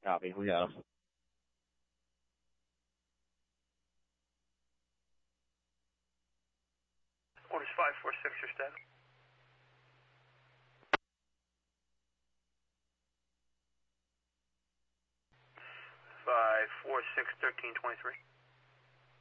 Copy. We got him. Orders 546, your status. 546, 1323.